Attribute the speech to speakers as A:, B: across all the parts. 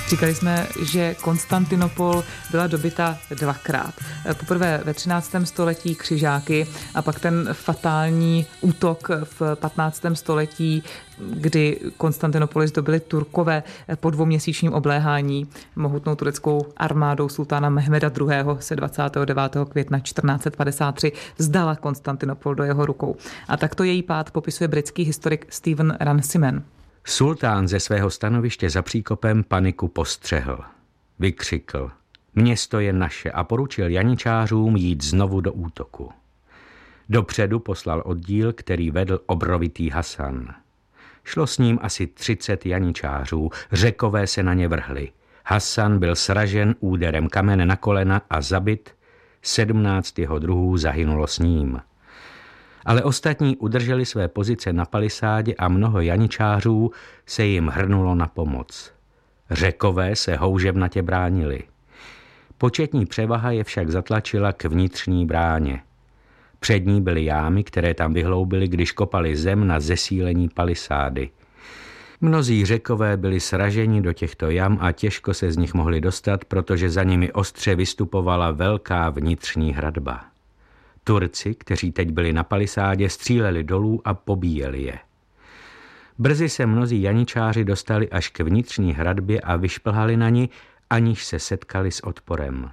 A: Říkali jsme, že Konstantinopol byla dobyta dvakrát. Poprvé ve 13. století křižáky a pak ten fatální útok v 15. století, kdy Konstantinopolis dobili Turkové po dvouměsíčním obléhání mohutnou tureckou armádou sultána Mehmeda II. Se 29. května 1453 vzdala Konstantinopol do jeho rukou. A takto její pád popisuje britský historik Stephen Runciman.
B: Sultán ze svého stanoviště za příkopem paniku postřehl. Vykřikl: město je naše, a poručil janičářům jít znovu do útoku. Dopředu poslal oddíl, který vedl obrovitý Hasan. Šlo s ním asi 30 janičářů, Řekové se na ně vrhli. Hasan byl sražen úderem kamene na kolena a zabit, 17 jeho druhů zahynulo s ním. Ale ostatní udrželi své pozice na palisádě a mnoho janičářů se jim hrnulo na pomoc. Řekové se houževnatě bránili. Početní převaha je však zatlačila k vnitřní bráně. Před ní byly jámy, které tam vyhloubili, když kopali zem na zesílení palisády. Mnozí Řekové byli sraženi do těchto jam a těžko se z nich mohli dostat, protože za nimi ostře vystupovala velká vnitřní hradba. Turci, kteří teď byli na palisádě, stříleli dolů a pobíjeli je. Brzy se mnozí janičáři dostali až k vnitřní hradbě a vyšplhali na ni, aniž se setkali s odporem.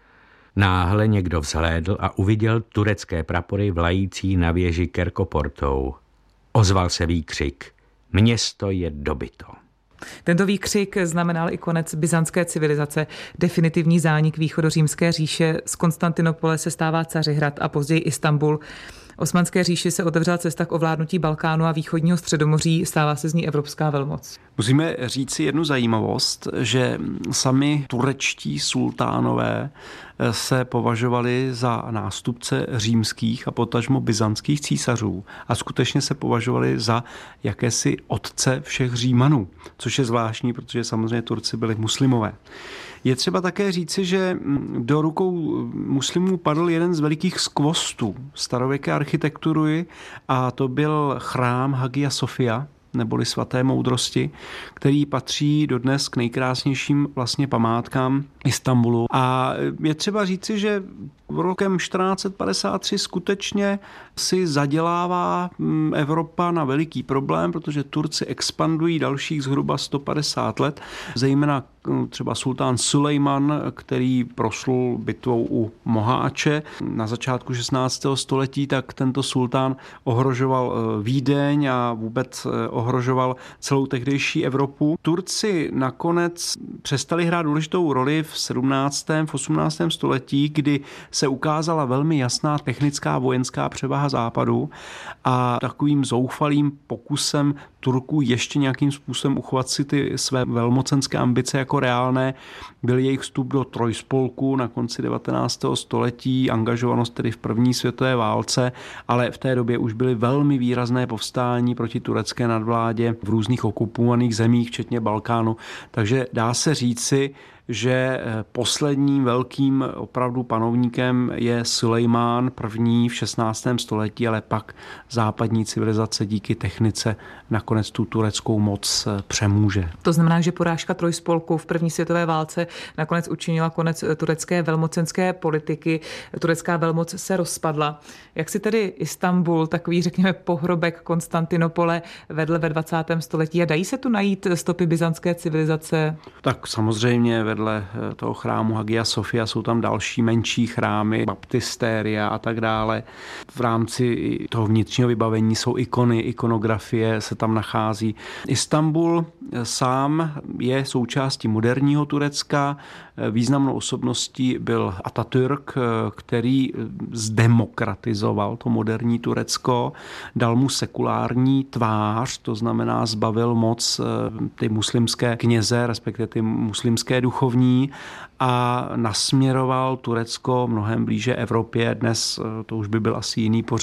B: Náhle někdo vzhlédl a uviděl turecké prapory vlající na věži Kerkoportou. Ozval se výkřik: město je dobyto.
A: Tento výkřik znamenal i konec byzantské civilizace, definitivní zánik východořímské říše. Z Konstantinopole se stává Cařihrad a později Istanbul. Osmanské říši se otevřela cesta k ovládnutí Balkánu a východního středomoří, stává se z ní evropská velmoc.
C: Musíme říci jednu zajímavost, že sami turečtí sultánové se považovali za nástupce římských a potažmo byzantských císařů a skutečně se považovali za jakési otce všech Římanů, což je zvláštní, protože samozřejmě Turci byli muslimové. Je třeba také říci, že do rukou muslimů padl jeden z velikých skvostů starověké architektury a to byl chrám Hagia Sofia, neboli svaté moudrosti, který patří dodnes k nejkrásnějším vlastně památkám Istanbulu. A je třeba říci, že rokem 1453 skutečně si zadělává Evropa na veliký problém, protože Turci expandují dalších zhruba 150 let, zejména třeba sultán Sulejman, který proslul bitvou u Moháče na začátku 16. století, tak tento sultán ohrožoval Vídeň a vůbec ohrožoval celou tehdejší Evropu. Turci nakonec přestali hrát důležitou roli v 17. v 18. století, kdy se ukázala velmi jasná technická vojenská převaha západu a takovým zoufalým pokusem Turků ještě nějakým způsobem uchovat si ty své velmocenské ambice jako reálné byl jejich vstup do trojspolku na konci 19. století, angažovanost tedy v první světové válce, ale v té době už byly velmi výrazné povstání proti turecké nadvládě v různých okupovaných zemích, včetně Balkánu. Takže dá se říci, že posledním velkým opravdu panovníkem je Sulejmán první v 16. století, ale pak západní civilizace díky technice nakonec tu tureckou moc přemůže.
A: To znamená, že porážka trojspolku v první světové válce nakonec učinila konec turecké velmocenské politiky. Turecká velmoc se rozpadla. Jak si tedy Istanbul, takový řekněme pohrobek Konstantinopole, vedl ve 20. století a dají se tu najít stopy byzantské civilizace?
C: Tak samozřejmě vedle toho chrámu Hagia Sofia jsou tam další menší chrámy, baptistéria a tak dále. V rámci toho vnitřního vybavení jsou ikony, ikonografie se tam nachází. Istanbul sám je součástí moderního Turecka. Významnou osobností byl Atatürk, který zdemokratizoval to moderní Turecko, dal mu sekulární tvář, to znamená zbavil moc ty muslimské kněze, respektive ty muslimské duchovní a nasměroval Turecko mnohem blíže Evropě. Dnes to už by byl asi jiný pořad